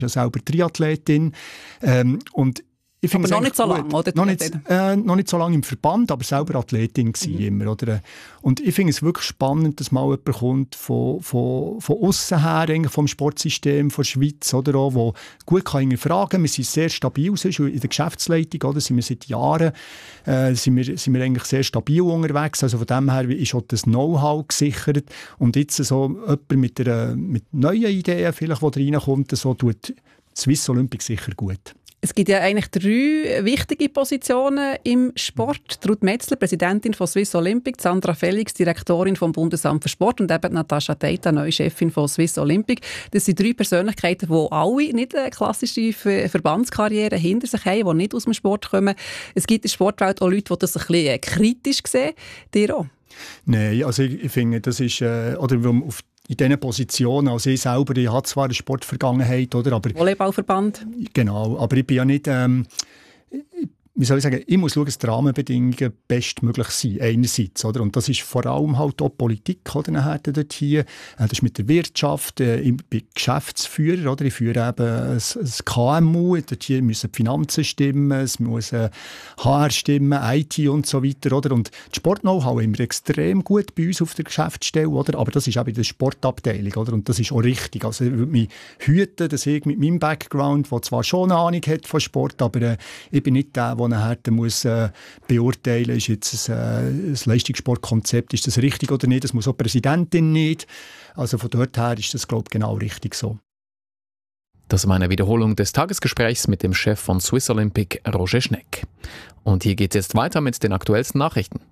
ja selber Triathletin. Und ich aber noch nicht so lange, oder? Noch nicht so lange im Verband, aber selber Athletin gewesen immer, oder? Und ich finde es wirklich spannend, dass mal jemand kommt von aussen her, eigentlich vom Sportsystem, von der Schweiz, oder auch, wo gut kann hinterfragen. Wir sind sehr stabil, sonst in der Geschäftsleitung, oder? Sind wir seit Jahren sind wir eigentlich sehr stabil unterwegs. Also von dem her ist auch das Know-how gesichert. Und jetzt so jemand mit neuen Ideen, vielleicht, der reinkommt, so tut Swiss Olympic sicher gut. Es gibt ja eigentlich 3 wichtige Positionen im Sport. Ruth Metzler, Präsidentin von Swiss Olympic, Sandra Felix, Direktorin vom Bundesamt für Sport und eben Natascha Teita, neue Chefin von Swiss Olympic. Das sind 3 Persönlichkeiten, die alle nicht eine klassische Verbandskarriere hinter sich haben, die nicht aus dem Sport kommen. Es gibt in der Sportwelt auch Leute, die das ein bisschen kritisch sehen. Dir auch? Nein, also ich finde, das ist, oder in diesen Positionen, also ich selber, ich habe zwar eine Sportvergangenheit, oder, aber... Volleyballverband. Genau, aber ich bin ja nicht... wie soll ich sagen, ich muss schauen, dass die Rahmenbedingungen bestmöglich sind, einerseits, oder? Und das ist vor allem halt auch Politik, oder, nachher dort hier. Das ist mit der Wirtschaft, ich bin Geschäftsführer, oder? Ich führe eben ein KMU, dort hier müssen die Finanzen stimmen, es muss HR stimmen, IT und so weiter, oder? Und das Sport-Know-how haben wir extrem gut bei uns auf der Geschäftsstelle, oder? Aber das ist auch in der Sportabteilung, oder? Und das ist auch richtig. Also ich würde mich hüten, dass ich mit meinem Background, der zwar schon eine Ahnung hat von Sport, aber ich bin nicht der nachher muss beurteilen, ist jetzt ein Leistungssportkonzept, ist das richtig oder nicht, das muss auch die Präsidentin nicht. Also von dort her ist das, glaube ich, genau richtig so. Das war eine Wiederholung des Tagesgesprächs mit dem Chef von Swiss Olympic, Roger Schneck. Und hier geht es jetzt weiter mit den aktuellsten Nachrichten.